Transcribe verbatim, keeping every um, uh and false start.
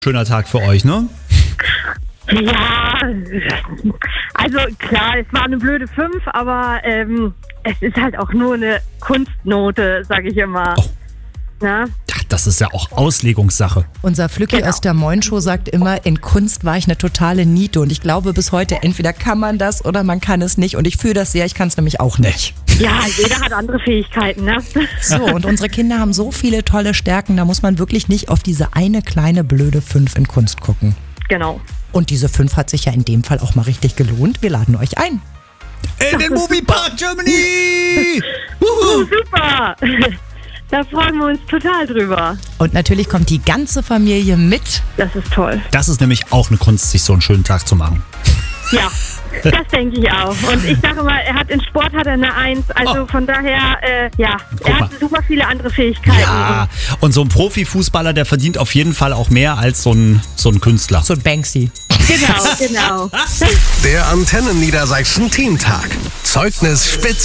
Schöner Tag für euch, ne? Ja, also klar, es war eine blöde fünf, aber ähm, es ist halt auch nur eine Kunstnote, sage ich immer. Oh. Na? Ja, das ist ja auch Auslegungssache. Unser Flücki Genau. aus der Moin Show sagt immer, in Kunst war ich eine totale Niete. Und ich glaube bis heute, entweder kann man das oder man kann es nicht. Und ich fühle das sehr, ich kann es nämlich auch nicht. Ja, jeder hat andere Fähigkeiten, ne? So, und unsere Kinder haben so viele tolle Stärken, da muss man wirklich nicht auf diese eine kleine blöde fünf in Kunst gucken. Genau. Und diese fünf hat sich ja in dem Fall auch mal richtig gelohnt. Wir laden euch ein. In den Moviepark Germany! Oh, super! Da freuen wir uns total drüber. Und natürlich kommt die ganze Familie mit. Das ist toll. Das ist nämlich auch eine Kunst, sich so einen schönen Tag zu machen. Ja, das denke ich auch. Und ich sage mal, er hat in Sport hat er eine Eins. Also Oh. von daher, äh, ja, Guck er mal. hat super viele andere Fähigkeiten. Ja, und so ein Profifußballer, der verdient auf jeden Fall auch mehr als so ein, so ein Künstler. So ein Banksy. Genau, genau. Der Antennen Niedersachsen Teamtag. Zeugnis spitz.